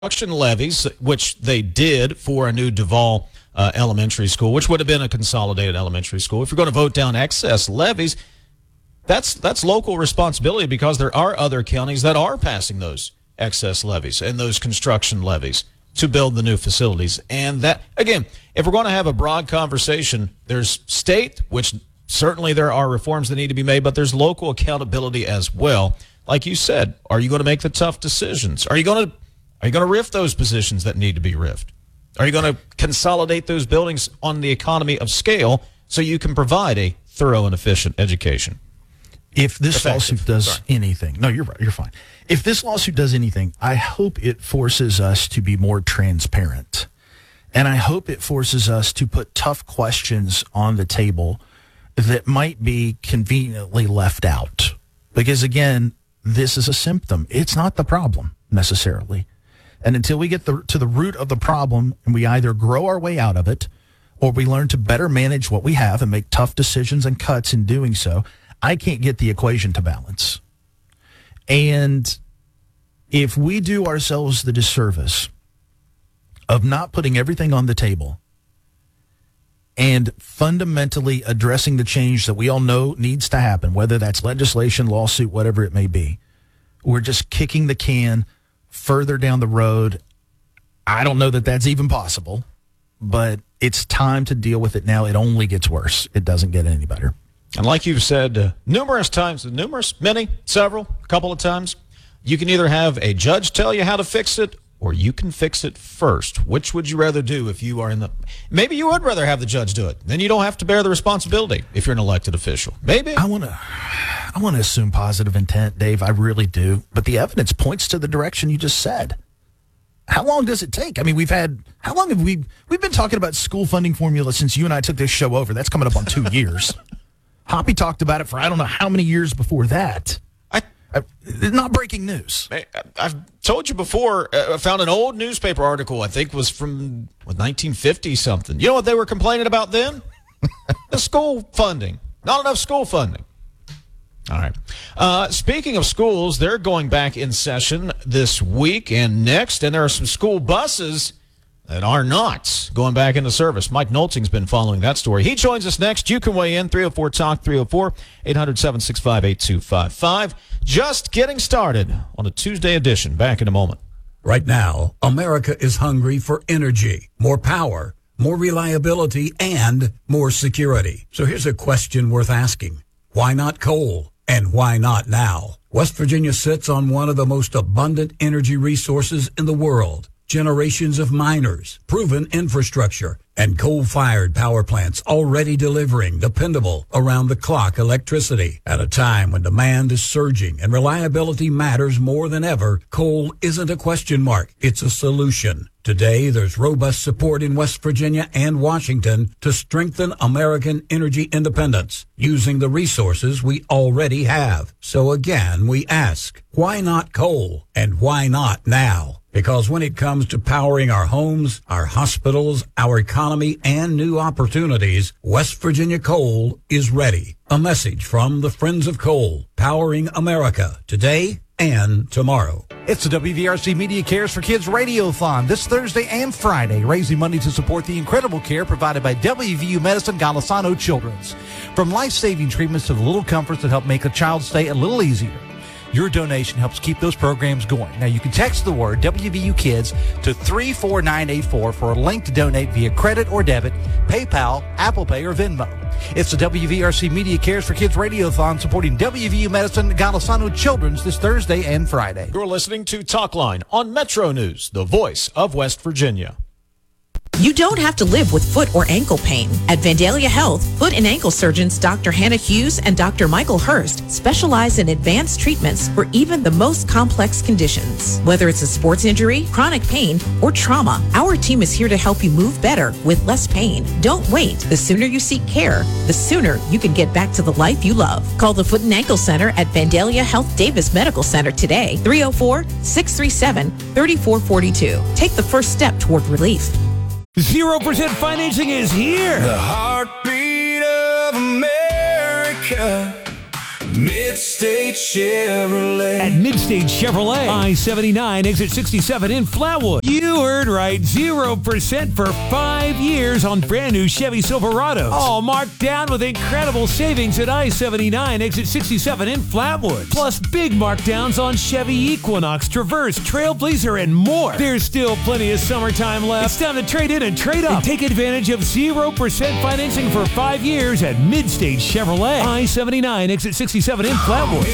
construction levies, which they did for a new Duval elementary school, which would have been a consolidated elementary school. If you're going to vote down excess levies, that's local responsibility, because there are other counties that are passing those excess levies and those construction levies to build the new facilities. And that, again, if we're going to have a broad conversation, there's state, which certainly there are reforms that need to be made, but there's local accountability as well. Like you said, are you going to make the tough decisions? Are you going to rift those positions that need to be riffed? Are you going to consolidate those buildings on the economy of scale so you can provide a thorough and efficient education? If this lawsuit does anything, no, you're right, you're fine. If this lawsuit does anything, I hope it forces us to be more transparent. And I hope it forces us to put tough questions on the table that might be conveniently left out. Because again, this is a symptom. It's not the problem necessarily. And until we get to the root of the problem, and we either grow our way out of it, or we learn to better manage what we have and make tough decisions and cuts in doing so, I can't get the equation to balance. And if we do ourselves the disservice of not putting everything on the table and fundamentally addressing the change that we all know needs to happen, whether that's legislation, lawsuit, whatever it may be, we're just kicking the can further down the road. I don't know that that's even possible, but it's time to deal with it now. It only gets worse. It doesn't get any better. And like you've said numerous times, many, several, a couple of times, you can either have a judge tell you how to fix it, or you can fix it first. Which would you rather do if you are maybe you would rather have the judge do it. Then you don't have to bear the responsibility if you're an elected official. Maybe. I want to assume positive intent, Dave. I really do. But the evidence points to the direction you just said. How long does it take? I mean, how long have we've been talking about school funding formula since you and I took this show over? That's coming up on 2 years. Hoppy talked about it for I don't know how many years before that. Not breaking news. I've told you before, I found an old newspaper article, I think was from 1950 something. You know what they were complaining about then? The school funding. Not enough school funding. All right. Speaking of schools, they're going back in session this week and next, and there are some school buses that are not going back into service. Mike Nolting's been following that story. He joins us next. You can weigh in, 304-TALK, 304-800-765-8255. Just getting started on a Tuesday edition. Back in a moment. Right now, America is hungry for energy, more power, more reliability, and more security. So here's a question worth asking. Why not coal? And why not now? West Virginia sits on one of the most abundant energy resources in the world. Generations of miners, proven infrastructure, and coal-fired power plants already delivering dependable, around-the-clock electricity. At a time when demand is surging and reliability matters more than ever, coal isn't a question mark, it's a solution. Today, there's robust support in West Virginia and Washington to strengthen American energy independence using the resources we already have. So again, we ask, why not coal? And why not now? Because when it comes to powering our homes, our hospitals, our economy, and new opportunities, West Virginia Coal is ready. A message from the Friends of Coal, powering America today and tomorrow. It's the WVRC Media Cares for Kids Radiothon this Thursday and Friday, raising money to support the incredible care provided by WVU Medicine Golisano Children's. From life-saving treatments to the little comforts that help make a child's stay a little easier. Your donation helps keep those programs going. Now, you can text the word WVU Kids to 34984 for a link to donate via credit or debit, PayPal, Apple Pay, or Venmo. It's the WVRC Media Cares for Kids Radiothon supporting WVU Medicine Golisano Children's this Thursday and Friday. You're listening to Talkline on Metro News, the voice of West Virginia. You don't have to live with foot or ankle pain. At Vandalia Health, foot and ankle surgeons Dr. Hannah Hughes and Dr. Michael Hurst specialize in advanced treatments for even the most complex conditions. Whether it's a sports injury, chronic pain, or trauma, our team is here to help you move better with less pain. Don't wait. The sooner you seek care, the sooner you can get back to the life you love. Call the Foot and Ankle Center at Vandalia Health Davis Medical Center today, 304-637-3442. Take the first step toward relief. 0% financing is here. The heartbeat of America. Mid-State Chevrolet. At Mid-State Chevrolet, I-79, exit 67 in Flatwood. You heard right, 0% for 5 years on brand new Chevy Silverados. All marked down with incredible savings at I-79, exit 67 in Flatwood. Plus big markdowns on Chevy Equinox, Traverse, Trailblazer, and more. There's still plenty of summertime left. It's time to trade in and trade up. And take advantage of 0% financing for 5 years at Mid-State Chevrolet. I-79, exit 67 in Flatwood.